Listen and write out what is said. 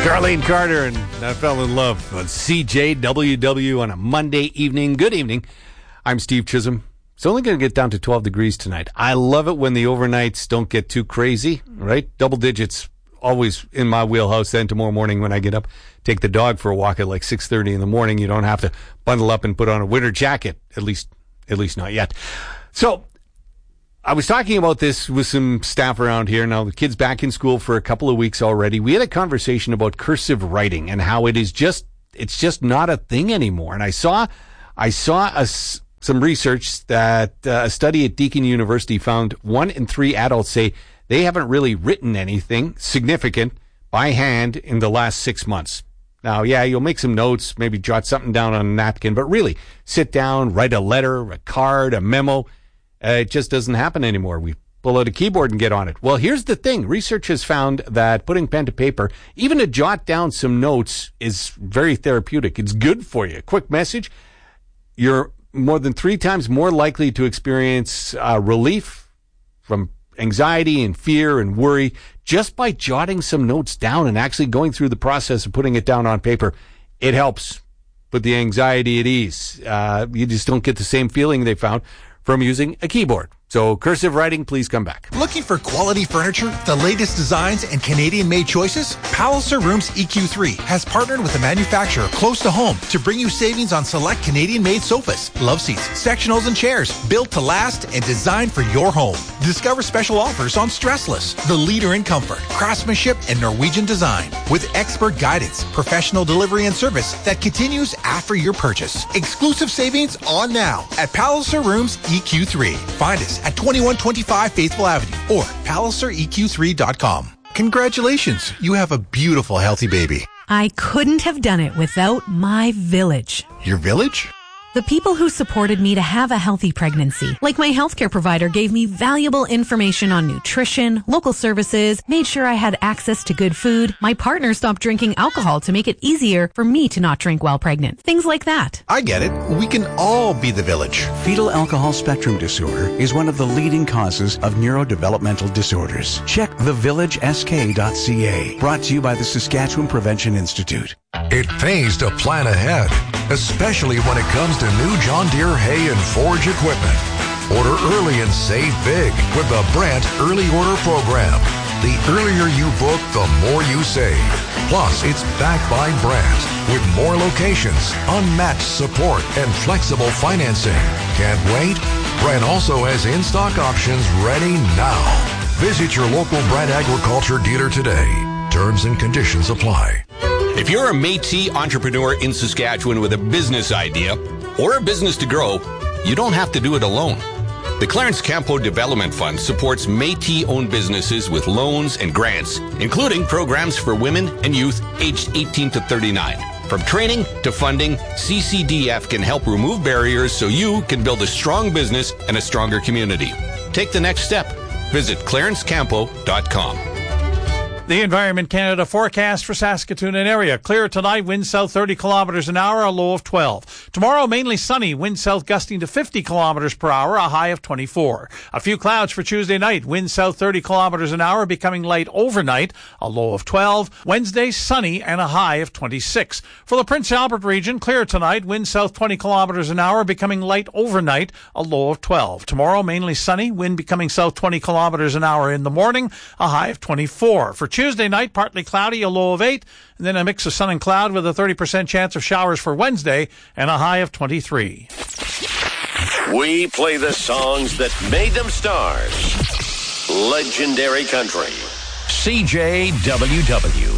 Darlene Carter and I Fell in Love on CJWW on a Monday evening. Good evening. I'm Steve Chisholm. It's only going to get down to 12 degrees tonight. I love it when the overnights don't get too crazy, right? Double digits, always in my wheelhouse. Then tomorrow morning when I get up, take the dog for a walk at like 6:30 in the morning. You don't have to bundle up and put on a winter jacket, at least not yet. So I was talking about this with some staff around here. Now, the kid's back in school for a couple of weeks already. We had a conversation about cursive writing and how it's just not a thing anymore. And I saw some research that a study at Deakin University found 1 in 3 adults say they haven't really written anything significant by hand in the last 6 months. Now, yeah, you'll make some notes, maybe jot something down on a napkin, but really sit down, write a letter, a card, a memo. It just doesn't happen anymore. We pull out a keyboard and get on it. Well, here's the thing. Research has found that putting pen to paper, even to jot down some notes, is very therapeutic. It's good for you. Quick message. You're more than 3 times more likely to experience relief from anxiety and fear and worry just by jotting some notes down and actually going through the process of putting it down on paper. It helps put the anxiety at ease. You just don't get the same feeling they found from using a keyboard. So cursive writing, please come back. Looking for quality furniture, the latest designs, and Canadian-made choices? Palliser Rooms EQ3 has partnered with a manufacturer close to home to bring you savings on select Canadian-made sofas, love seats, sectionals, and chairs built to last and designed for your home. Discover special offers on Stressless, the leader in comfort, craftsmanship, and Norwegian design, with expert guidance, professional delivery, and service that continues after your purchase. Exclusive savings on now at Palliser Rooms EQ3. Find us at 2125 Faithful Avenue or PalliserEQ3.com. Congratulations, you have a beautiful, healthy baby. I couldn't have done it without my village. Your village? The people who supported me to have a healthy pregnancy. Like my healthcare provider gave me valuable information on nutrition, local services, made sure I had access to good food. My partner stopped drinking alcohol to make it easier for me to not drink while pregnant. Things like that. I get it. We can all be the village. Fetal alcohol spectrum disorder is one of the leading causes of neurodevelopmental disorders. Check thevillagesk.ca. Brought to you by the Saskatchewan Prevention Institute. It pays to plan ahead, especially when it comes to new John Deere hay and forage equipment. Order early and save big with the Brandt Early Order Program. The earlier you book, the more you save. Plus, it's backed by Brandt with more locations, unmatched support, and flexible financing. Can't wait? Brandt also has in-stock options ready now. Visit your local Brandt Agriculture dealer today. Terms and conditions apply. If you're a Métis entrepreneur in Saskatchewan with a business idea or a business to grow, you don't have to do it alone. The Clarence Campo Development Fund supports Métis-owned businesses with loans and grants, including programs for women and youth aged 18 to 39. From training to funding, CCDF can help remove barriers so you can build a strong business and a stronger community. Take the next step. Visit clarencecampo.com. The Environment Canada forecast for Saskatoon and area. Clear tonight, wind south 30 kilometers an hour, a low of 12. Tomorrow, mainly sunny, wind south gusting to 50 kilometers per hour, a high of 24. A few clouds for Tuesday night, wind south 30 kilometers an hour, becoming light overnight, a low of 12. Wednesday, sunny and a high of 26. For the Prince Albert region, clear tonight, wind south 20 kilometers an hour, becoming light overnight, a low of 12. Tomorrow, mainly sunny, wind becoming south 20 kilometers an hour in the morning, a high of 24. For Tuesday night, partly cloudy, a low of 8, and then a mix of sun and cloud with a 30% chance of showers for Wednesday and a high of 23. We play the songs that made them stars. Legendary Country. CJWW.